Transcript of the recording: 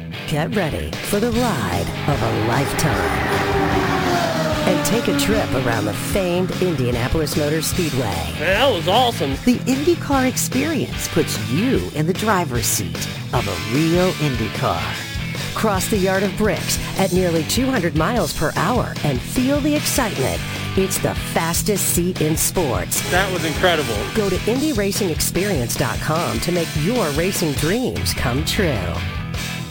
Get ready for the ride of a lifetime. And take a trip around the famed Indianapolis Motor Speedway. Man, that was awesome. The IndyCar experience puts you in the driver's seat of a real Indy car. Cross the Yard of Bricks at nearly 200 miles per hour and feel the excitement. It's the fastest seat in sports. That was incredible. Go to IndyRacingExperience.com to make your racing dreams come true.